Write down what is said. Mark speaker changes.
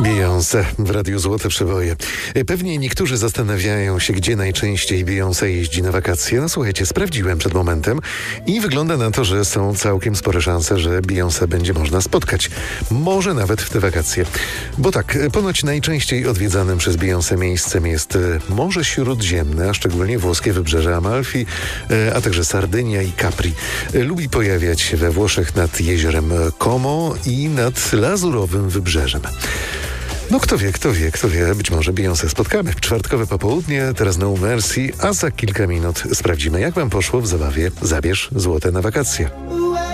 Speaker 1: Beyoncé w Radiu Złote Przeboje. Pewnie niektórzy zastanawiają się, gdzie najczęściej Beyoncé jeździ na wakacje. No słuchajcie, sprawdziłem przed momentem i wygląda na to, że są całkiem spore szanse, że Beyoncé będzie można spotkać. Może nawet w te wakacje. Bo tak, ponoć najczęściej odwiedzanym przez Beyoncé miejscem jest Morze Śródziemne, a szczególnie włoskie wybrzeże Amalfi, a także Sardynia i Capri. Lubi pojawiać się we Włoszech nad jeziorem Como i nad Lazurowym Wybrzeżem. No kto wie, być może Beyoncé spotkamy w czwartkowe popołudnie, teraz No Mercy, a za kilka minut sprawdzimy, jak wam poszło w zabawie Zabierz złote na wakacje.